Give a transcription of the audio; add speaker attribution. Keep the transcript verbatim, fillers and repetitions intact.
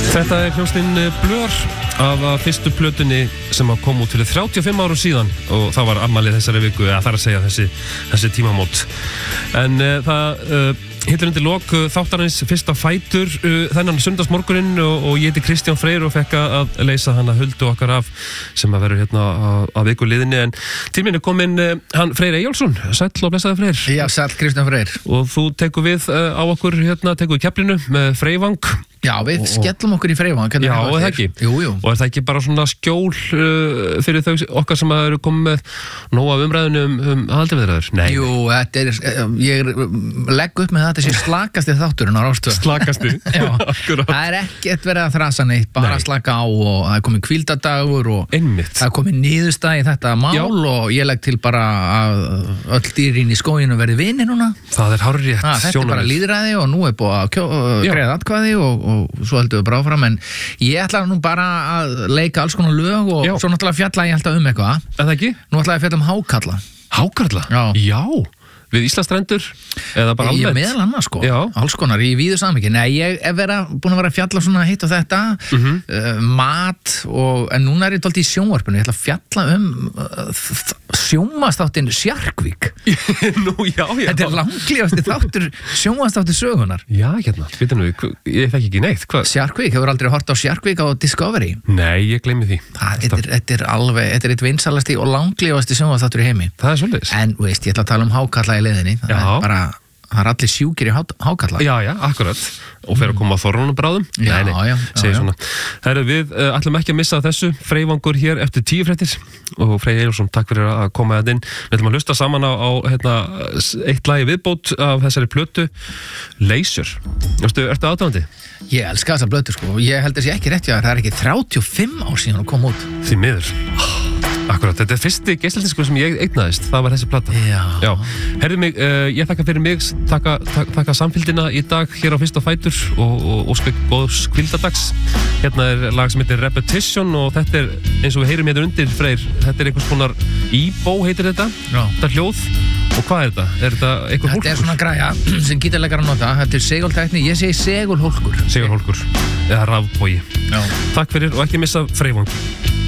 Speaker 1: Þetta er hljómsveitin Blur af fyrstu plötunni sem kom út fyrir þrjátíu og fimm árum síðan og það var afmælið þessari viku, eða það er að segja þessi, þessi tímamót. En uh, það uh, hittir undir lok uh, þáttarins fyrsta fætur uh, þennan sundagsmorguninn og, og ég heiti Kristján Freyr og fekk að leysa hana Huldu okkar af sem að verður hérna að viku liðinni. En til mín er kominn uh, hann Freyr Eyjólfsson, sæll og blessaði Freyr.
Speaker 2: Já, sæll Kristján Freyr.
Speaker 1: Og þú tekur við uh, á okkur hérna, tekur við keflinu með Freyvang.
Speaker 2: Já, við skellum okkur í Freyvang.
Speaker 1: Já, er það ekki?
Speaker 2: Jú, jú.
Speaker 1: Og er það ekki bara svona skjól uh, fyrir þau okkar sem eru komið með nóg af umræðinu um, um aðaldaviðræður? Nei.
Speaker 2: Jú, þetta er, ég legg upp með þetta sem slakasti þátturinn á Rástvö.
Speaker 1: Slakasti?
Speaker 2: Já,
Speaker 1: akkurat.
Speaker 2: Það er ekkert verið að þrasa neitt, bara Nei. slaka á og það er komið hvíldadagur og
Speaker 1: Einmitt.
Speaker 2: Það er komið niðurstaða í þetta mál Já. og ég legg til bara að öll dýrin í skóginu verði vinir núna.
Speaker 1: Það er hárrétt
Speaker 2: ah, Þetta er bara lýðræði og nú er búið að kjó, greiða atkvæði og, og svo heldum við bara áfram, en ég ætla nú bara að leika alls konar lög og Já. svo náttúrulega fjalla ég alltaf um eitthvað.
Speaker 1: Er það ekki?
Speaker 2: Nú ætla ég að fjalla um hákarla.
Speaker 1: Hákarla? Já. Já. Við Íslandsstrendur eða bara alveg?
Speaker 2: Ég meðal annars sko,
Speaker 1: Já.
Speaker 2: alls konar í víðu samhengi. Nei, ég er vera, búin að vera að fjalla svona hitt og þetta, mm -hmm. uh, mat og, en núna er ég dálítið í sjónvarpinu, ég ætla að fjalla um uh, sjónvarpsþáttinn Sjarkvík.
Speaker 1: Nú, já, já.
Speaker 2: Þetta er langlífasti þáttur sjónvarpsþáttur sögunar.
Speaker 1: Já, hérna, veitum við, ég þekki ekki neitt, hvað?
Speaker 2: Sjarkvík, hefur aldrei hort á Sjarkvík á Discovery?
Speaker 1: Nei, ég gleymi því.
Speaker 2: Það, þetta, er, þetta er alveg, þetta er eitt vinsalasti og langlífasti sjónvarpsþáttur í heimi.
Speaker 1: Það er svolítið.
Speaker 2: En, veist, ég ætla að tala um hákarla í leiðinni, það
Speaker 1: Já.
Speaker 2: er bara, það er allir sjúkir í há, hákarla.
Speaker 1: Já, já, akkurat. Og fer að koma að þorrunum bráðum.
Speaker 2: Já,
Speaker 1: nei, nei,
Speaker 2: já,
Speaker 1: segir
Speaker 2: já,
Speaker 1: svona. Það er við, uh, ætlum ekki að missa þessu. Freyvangur hér eftir tíu fréttir og Freyr Eyjólfsson, takk fyrir að koma þetta inn. Við ætlum að hlusta saman á, á hérna, eitt lagi viðbót af þessari plötu, Laser. Ertu, ertu aðdáandi?
Speaker 2: Ég elska þessa blötu sko. Ég held þessi ekki rétt hjá þér, það er ekki þrjátíu og fimm ár síðan að koma út.
Speaker 1: Því miður. Akkurat, þetta er fyrsti geisladiskkur sem ég eignaðist, það var þessi plata.
Speaker 2: Já.
Speaker 1: Já. Herðu mig, uh, ég þakka fyrir mig, þakka, þakka, þakka samfylgdina í dag hér á Fyrsta Fætur og, og óska góðs hvíldadags. Hérna er lag sem heitir Repetition og þetta er, eins og við heyrum hérna undir, Freyr, þetta er einhvers konar Íbó heitir þetta. Já. Þetta er hljóð. Og hvað er þetta? Er þetta eitthvað hólkur?
Speaker 2: Þetta er svona græja sem gítarleikar að nota. Þetta er segultækni, ég segi segulhólkur.
Speaker 1: Segulhólkur, eða rafbogi.
Speaker 2: Já.
Speaker 1: Takk fyrir og ekki missa Freyvang.